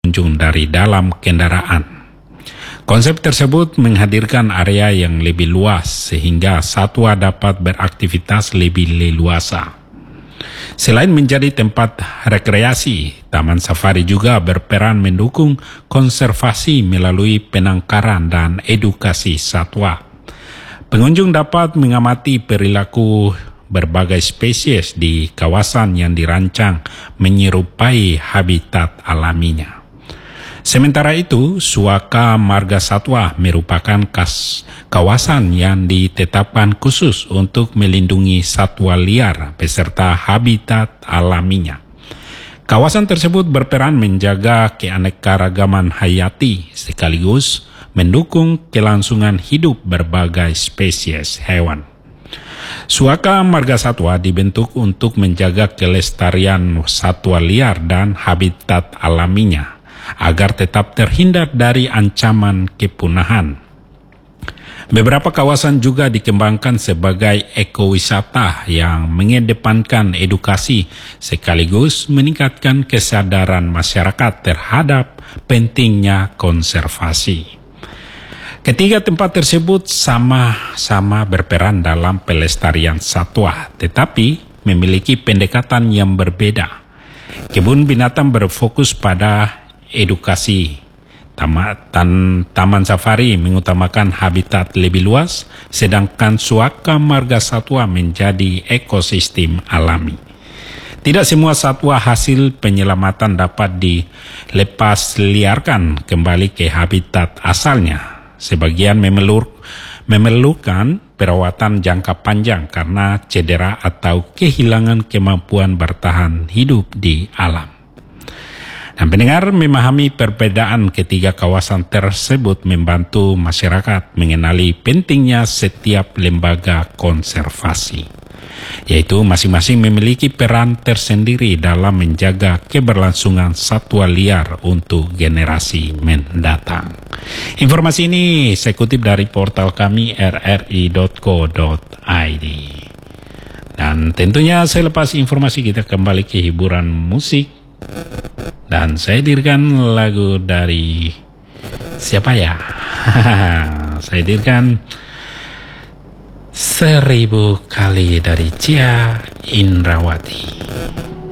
pengunjung dari dalam kendaraan. Konsep tersebut menghadirkan area yang lebih luas sehingga satwa dapat beraktivitas lebih leluasa. Selain menjadi tempat rekreasi, Taman Safari juga berperan mendukung konservasi melalui penangkaran dan edukasi satwa. Pengunjung dapat mengamati perilaku berbagai spesies di kawasan yang dirancang menyerupai habitat alaminya. Sementara itu, Suaka Marga Satwa merupakan kawasan yang ditetapkan khusus untuk melindungi satwa liar beserta habitat alaminya. Kawasan tersebut berperan menjaga keanekaragaman hayati sekaligus mendukung kelangsungan hidup berbagai spesies hewan. Suaka Marga Satwa dibentuk untuk menjaga kelestarian satwa liar dan habitat alaminya, agar tetap terhindar dari ancaman kepunahan. Beberapa kawasan juga dikembangkan sebagai ekowisata yang mengedepankan edukasi sekaligus meningkatkan kesadaran masyarakat terhadap pentingnya konservasi. Ketiga tempat tersebut sama-sama berperan dalam pelestarian satwa, tetapi memiliki pendekatan yang berbeda. Kebun binatang berfokus pada edukasi. Taman Safari mengutamakan habitat lebih luas, sedangkan Suaka Marga Satwa menjadi ekosistem alami. Tidak semua satwa hasil penyelamatan dapat dilepas liarkan kembali ke habitat asalnya. Sebagian memerlukan perawatan jangka panjang karena cedera atau kehilangan kemampuan bertahan hidup di alam. Dan pendengar, memahami perbedaan ketiga kawasan tersebut membantu masyarakat mengenali pentingnya setiap lembaga konservasi, yaitu masing-masing memiliki peran tersendiri dalam menjaga keberlangsungan satwa liar untuk generasi mendatang. Informasi ini saya kutip dari portal kami rri.co.id. Dan tentunya selepas informasi kita kembali ke hiburan musik. Dan saya hadirkan lagu dari siapa ya? Saya hadirkan 1000 kali dari Cia Indrawati.